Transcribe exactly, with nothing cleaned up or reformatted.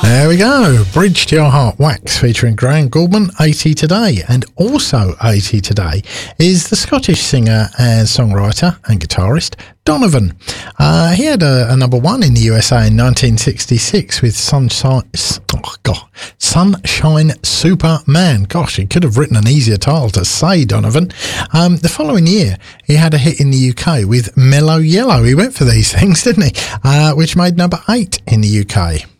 There we go. Bridge to Your Heart, Wax, featuring Graham Gouldman, eighty today. And also eighty today is the Scottish singer and songwriter and guitarist Donovan. Uh, he had a, a number one in the U S A in nineteen sixty-six with Sunshine, oh God, Sunshine Superman. Gosh, he could have written an easier title to say, Donovan. Um, the following year, he had a hit in the U K with Mellow Yellow. He went for these things, didn't he? Uh, which made number eight in the U K.